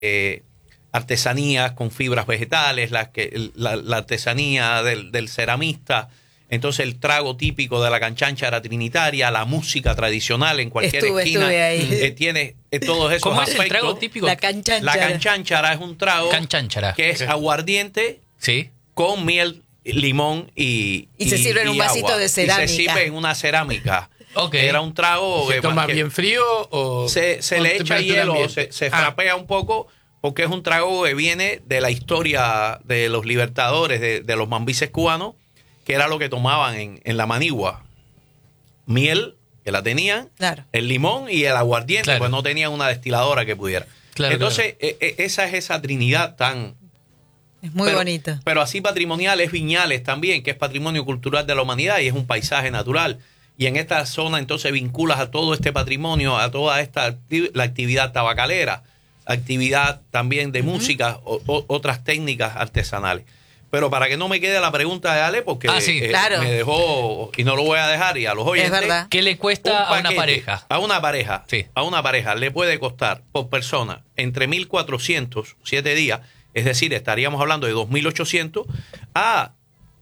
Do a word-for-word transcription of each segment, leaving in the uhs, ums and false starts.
eh, artesanías con fibras vegetales, la, que, la, la artesanía del, del ceramista. Entonces el trago típico de la canchanchara trinitaria, la música tradicional en cualquier estuve, esquina, estuve ahí. Eh, tiene eh, todos esos ¿Cómo aspectos. es el trago típico? La canchanchara. La canchanchara es un trago Canchanchara. que es aguardiente Sí. con miel, limón y Y se sirve en un vasito agua. de cerámica. Y se sirve en una cerámica. Ok. Era un trago ¿Se eh, toma que bien frío o se, se o le echa temperatura hielo, ambiente? se, se Ah, frapea un poco, porque es un trago que viene de la historia de los libertadores, de, de los mambises cubanos, que era lo que tomaban en, en la manigua. Miel, que la tenían, Claro. el limón y el aguardiente, Claro. pues no tenían una destiladora que pudiera. Claro, Entonces, eh, eh, esa es esa trinidad tan... Es muy pero, bonito. Pero así patrimonial es Viñales también, que es patrimonio cultural de la humanidad y es un paisaje natural. Y en esta zona entonces vinculas a todo este patrimonio, a toda esta acti- la actividad tabacalera, actividad también de uh-huh. música, o, o, otras técnicas artesanales. Pero para que no me quede la pregunta de Ale, porque ah, sí, eh, claro. me dejó, y no lo voy a dejar, y a los oyentes. Es verdad. ¿Qué le cuesta a una pareja? A una pareja, sí. a una pareja le puede costar por persona entre mil cuatrocientos, siete días, es decir, estaríamos hablando de dos mil ochocientos a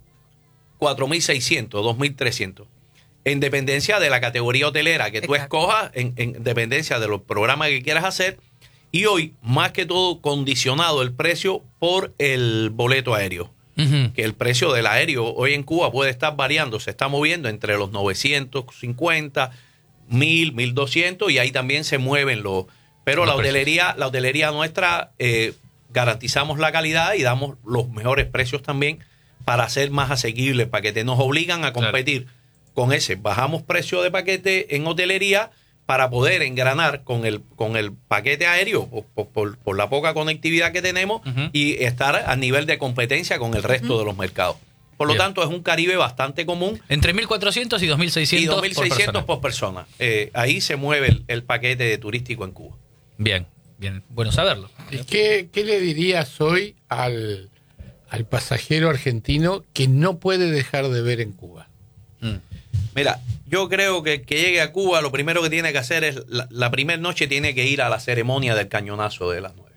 cuatro mil seiscientos, dos mil trescientos. En dependencia de la categoría hotelera que tú Exacto. escojas, en, en dependencia de los programas que quieras hacer. Y hoy, más que todo, condicionado el precio por el boleto aéreo. Uh-huh. Que el precio del aéreo hoy en Cuba puede estar variando, se está moviendo entre los novecientos cincuenta, mil, mil doscientos, y ahí también se mueven los... Pero los la hotelería, la hotelería nuestra, eh, garantizamos la calidad y damos los mejores precios también para ser más asequibles, para que te nos obligan a competir claro. con ese. Bajamos precio de paquete en hotelería para poder engranar con el con el paquete aéreo por, por, por la poca conectividad que tenemos uh-huh. y estar a nivel de competencia con el resto uh-huh. de los mercados. Por lo Bien. tanto, es un Caribe bastante común. Entre mil cuatrocientos y dos mil seiscientos, y dos mil seiscientos por persona. Por persona. Eh, ahí se mueve el, el paquete turístico en Cuba. Bien, bien, bueno saberlo. ¿Y qué, qué le dirías hoy al, al pasajero argentino que no puede dejar de ver en Cuba? Mm. Mira, yo creo que el que llegue a Cuba, lo primero que tiene que hacer es, la, la primera noche tiene que ir a la ceremonia del cañonazo de las nueve.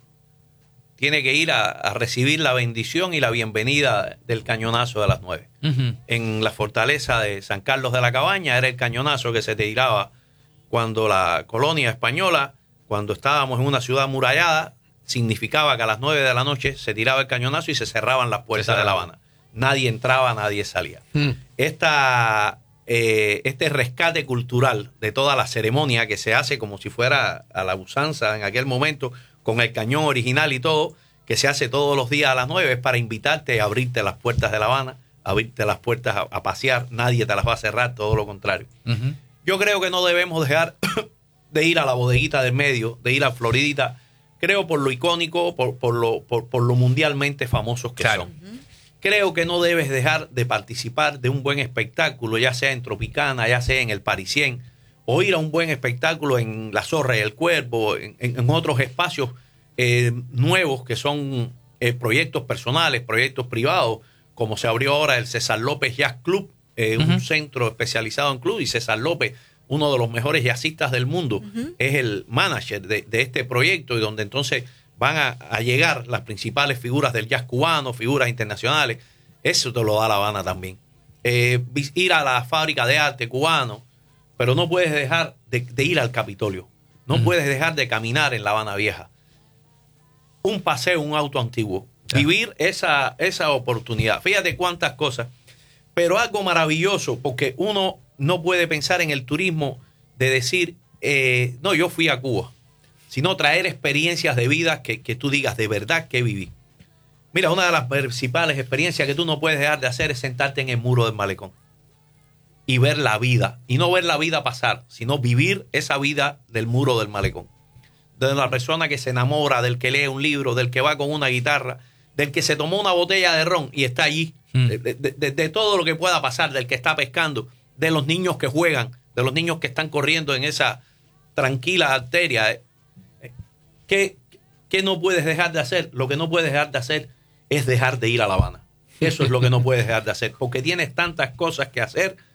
Tiene que ir a, a recibir la bendición y la bienvenida del cañonazo de las nueve. Uh-huh. En la fortaleza de San Carlos de la Cabaña era el cañonazo que se tiraba cuando la colonia española, cuando estábamos en una ciudad amurallada, significaba que a las nueve de la noche se tiraba el cañonazo y se cerraban las puertas de La Habana. Nadie entraba, nadie salía. Mm. Esta, eh, este rescate cultural de toda la ceremonia que se hace como si fuera a la usanza en aquel momento, con el cañón original y todo, que se hace todos los días a las nueve, es para invitarte a abrirte las puertas de La Habana, a abrirte las puertas a, a pasear. Nadie te las va a cerrar, todo lo contrario. Uh-huh. Yo creo que no debemos dejar de ir a la bodeguita del medio, de ir a Floridita, creo por lo icónico, por, por, lo, por, por lo mundialmente famosos que claro. son. Uh-huh. Creo que no debes dejar de participar de un buen espectáculo, ya sea en Tropicana, ya sea en el Parisien, o ir a un buen espectáculo en La Zorra y el Cuervo, en, en otros espacios eh, nuevos que son eh, proyectos personales, proyectos privados, como se abrió ahora el César López Jazz Club, eh, uh-huh. un centro especializado en club, y César López, uno de los mejores jazzistas del mundo, uh-huh. es el manager de, de este proyecto, y donde entonces van a, a llegar las principales figuras del jazz cubano, figuras internacionales. Eso te lo da La Habana también. Eh, ir a la fábrica de arte cubano, pero no puedes dejar de, de ir al Capitolio. No uh-huh. puedes dejar de caminar en La Habana Vieja. Un paseo, un auto antiguo. Yeah. Vivir esa, esa oportunidad. Fíjate cuántas cosas. Pero algo maravilloso, porque uno no puede pensar en el turismo de decir, eh, no, yo fui a Cuba, sino traer experiencias de vida que, que tú digas de verdad que viví. Mira, una de las principales experiencias que tú no puedes dejar de hacer es sentarte en el muro del malecón y ver la vida, y no ver la vida pasar, sino vivir esa vida del muro del malecón. De la persona que se enamora, del que lee un libro, del que va con una guitarra, del que se tomó una botella de ron y está allí, mm. de, de, de, de todo lo que pueda pasar, del que está pescando, de los niños que juegan, de los niños que están corriendo en esa tranquila arteria. ¿Qué, qué no puedes dejar de hacer? Lo que no puedes dejar de hacer es dejar de ir a La Habana. Eso es lo que no puedes dejar de hacer, porque tienes tantas cosas que hacer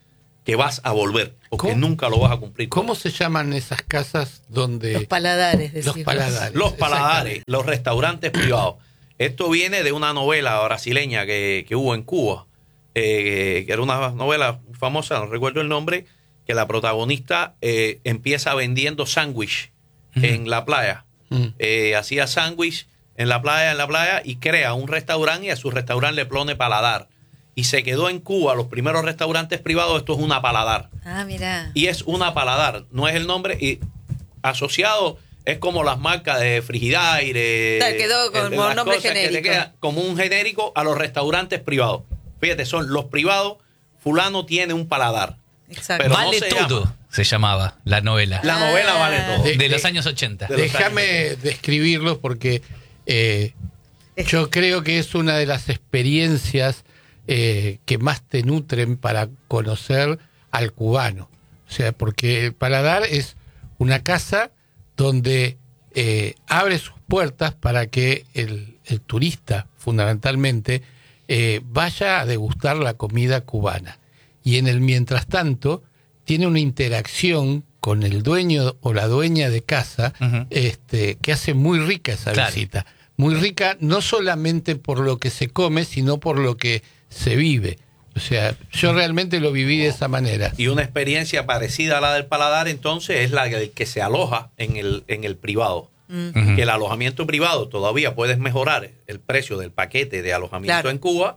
que vas a volver o que ¿Cómo? nunca lo vas a cumplir. ¿Cómo se llaman esas casas donde... Los paladares, Los decimos. paladares. Los paladares, exactamente. los restaurantes privados. Esto viene de una novela brasileña que, que hubo en Cuba, eh, que era una novela famosa, no recuerdo el nombre, que la protagonista eh, empieza vendiendo sándwich Ujú. en la playa. Mm. Eh, hacía sándwich en la playa, en la playa, y crea un restaurante y a su restaurante le pone paladar. Y se quedó en Cuba, los primeros restaurantes privados, esto es una paladar. Ah, mira. Y es una paladar, no es el nombre, y asociado es como las marcas de Frigidaire. Claro, quedó como eh, de las nombre cosas que te genérico. queda como un genérico a los restaurantes privados. Fíjate, son los privados, fulano tiene un paladar. Exacto. Pero Vale no se todo llama. se llamaba la novela. La novela vale todo. De- de los años ochenta. de los Déjame describirlos porque eh, yo creo que es una de las experiencias eh, que más te nutren para conocer al cubano. O sea, porque el paladar es una casa donde eh, abre sus puertas para que el, el turista, fundamentalmente, eh, vaya a degustar la comida cubana. Y en el mientras tanto, tiene una interacción con el dueño o la dueña de casa, Ujú. este, que hace muy rica esa Claro. visita. Muy rica no solamente por lo que se come, sino por lo que se vive. O sea, yo realmente lo viví de esa manera. Y una experiencia parecida a la del paladar, entonces, es la del que se aloja en el, en el privado. Ujú. Que el alojamiento privado todavía puedes mejorar el precio del paquete de alojamiento Claro. en Cuba,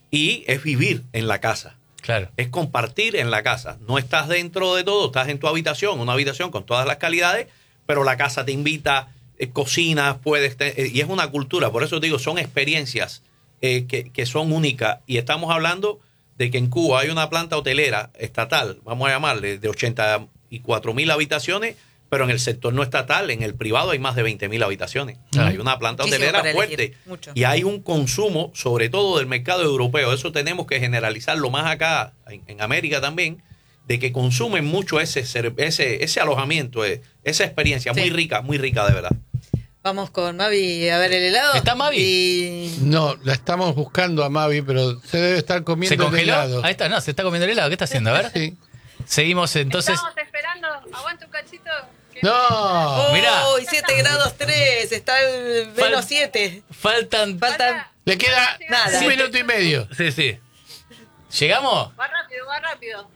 y es vivir en la casa. Claro. Es compartir en la casa. No estás dentro de todo, estás en tu habitación, una habitación con todas las calidades, pero la casa te invita, eh, cocinas, puedes, te- eh, y es una cultura. Por eso digo, son experiencias eh, que, que son únicas. Y estamos hablando de que en Cuba hay una planta hotelera estatal, vamos a llamarle, de ochenta y cuatro mil habitaciones, pero en el sector no estatal, en el privado hay más de veinte mil habitaciones. O sea, Ah. hay una planta Muchísimo hotelera para fuerte. elegir, mucho. Y hay un consumo, sobre todo del mercado europeo. Eso tenemos que generalizarlo más acá, en, en América también, de que consumen mucho ese ser- ese, ese alojamiento, eh, esa experiencia Sí. muy rica, muy rica de verdad. Vamos con Mavi a ver el helado. ¿Está Mavi? Y... No, la estamos buscando a Mavi, pero se debe estar ¿Se comiendo el congeló? helado. Ahí está, no, se está comiendo el helado. ¿Qué está haciendo? A ver. Sí. Seguimos entonces. Estamos esperando. Aguanta un cachito. que- No, ¡Oh! Mirá. siete grados tres, está el menos siete. Faltan. Faltan. le queda Nada. un minuto y medio. Sí, sí. ¿Llegamos? Va rápido, va rápido.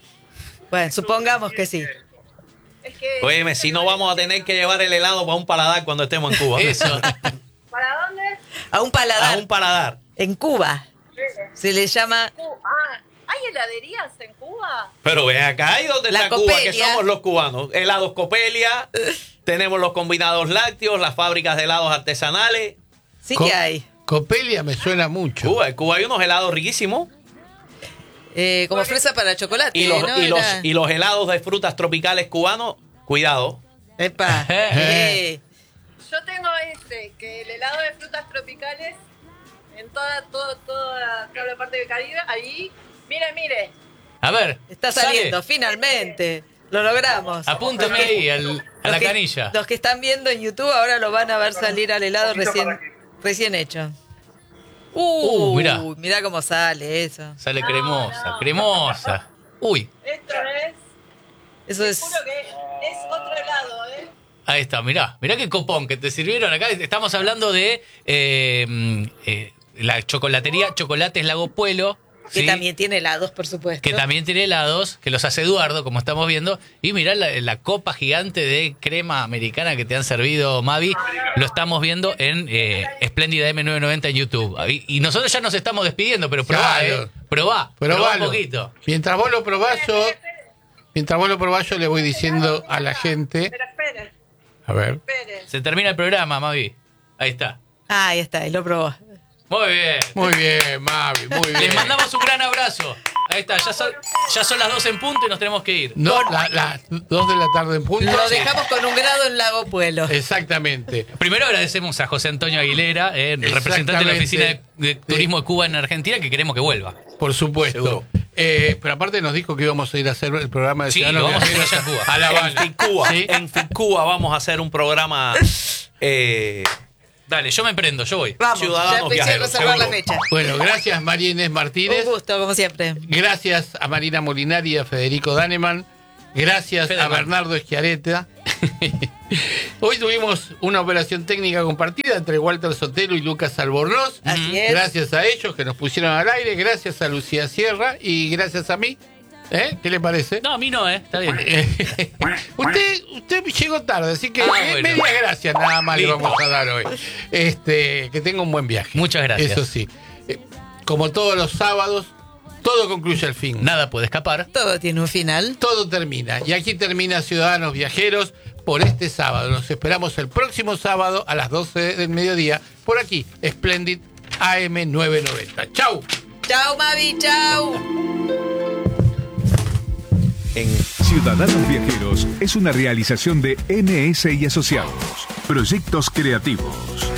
Bueno, supongamos que sí. Es que. Óyeme, si no vamos a tener que llevar el helado para un paladar cuando estemos en Cuba. Eso. ¿Para dónde? A un paladar. A un paladar. En Cuba se le llama. Cu- Ah, ¿hay heladerías en Cuba? Pero ven acá, ¿y dónde La está Cuba? Que Copelia. somos los cubanos. Helados Copelia, tenemos los combinados lácteos, las fábricas de helados artesanales. Sí Co- que hay. Copelia me suena mucho. Cuba, en Cuba hay unos helados riquísimos. Eh, como fresa para chocolate. Y los, ¿no? y, los, Era- y los helados de frutas tropicales cubanos, cuidado. Epa. Eh. Yo tengo este, que el helado de frutas tropicales en toda, todo, toda, toda la parte del Caribe, ahí, mire, mire. A ver. Está sale. saliendo, finalmente. Lo logramos. Apúntame Los que- ahí al- a los la que- canilla. Los que están viendo en YouTube ahora lo van a ver salir al helado recién, recién hecho. Uh, Uh, mirá. mirá cómo sale eso. Sale No, cremosa, no. cremosa. Uy, Esto es, Eso es. juro que es otro helado, ¿eh? ahí está, mirá. Mirá qué copón que te sirvieron acá. Estamos hablando de eh, mm, eh, la chocolatería Chocolates Lago Puelo. Que ¿sí? también tiene helados, por supuesto. Que también tiene helados, que los hace Eduardo, como estamos viendo. Y mirá la, la copa gigante de crema americana que te han servido, Mavi. Lo estamos viendo en eh, Espléndida M novecientos noventa en YouTube. Y, y nosotros ya nos estamos despidiendo, pero probá, Claro. ¿eh? Probá, probá un Probalo. poquito. Mientras vos lo probás, yo, mientras vos lo probás, yo le voy diciendo a la gente. Pero esperen, A ver. esperen. Se termina el programa, Mavi. Ahí está. Ah, ahí está, ahí lo probó. Muy bien. Muy bien, Mavi, muy bien. Les mandamos un gran abrazo. Ahí está, ya son, ya son las dos en punto y nos tenemos que ir. No, la- las dos de la tarde en punto. Lo dejamos con un grado en Lago Puelo. Exactamente. Primero agradecemos a José Antonio Aguilera, eh, representante de la Oficina de, de Turismo de Cuba en Argentina, que queremos que vuelva. Por supuesto. Seguro. Eh, pero aparte nos dijo que íbamos a ir a hacer el programa de Sí, Ciudadanos lo vamos a hacer Viajeros allá en Cuba. a La En Habana. Ficuba, ¿Sí? en Ficuba vamos a hacer un programa eh, Dale, yo me prendo, yo voy. Vamos, Ciudadanos ya empecé a viajeros, reservar la seguro. fecha. Bueno, gracias María Inés Martínez. Un gusto, como siempre. Gracias a Marina Molinari y a Federico Daneman. Gracias Fedeman. a Bernardo Schiaretta. Hoy tuvimos una operación técnica compartida entre Walter Sotelo y Lucas Albornoz. Así es. Gracias a ellos que nos pusieron al aire. Gracias a Lucía Sierra y gracias a mí. ¿Eh? ¿Qué le parece? No, a mí no, ¿eh? Está bien. usted, usted llegó tarde, así que Ah, eh, bueno. media gracias nada más le Listo. vamos a dar hoy. Este, que tenga un buen viaje. Muchas gracias. Eso sí. Eh, Como todos los sábados, todo concluye al fin. Nada puede escapar. Todo tiene un final. Todo termina. Y aquí termina Ciudadanos Viajeros por este sábado. Nos esperamos el próximo sábado a las doce del mediodía. Por aquí, Splendid A M novecientos noventa. ¡Chau! Chao, Mavi, chao. En Ciudadanos Viajeros es una realización de N S y Asociados. Proyectos creativos.